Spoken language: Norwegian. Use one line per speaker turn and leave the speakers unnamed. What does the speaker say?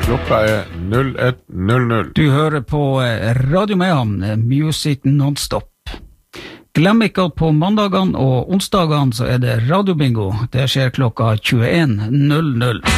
Klokka 01:00.
Du hører på Radio Mehamn, Music Non-Stop. Glem ikke at på mandagene og onsdagene så det radiobingo. Det skjer klokka 21:00.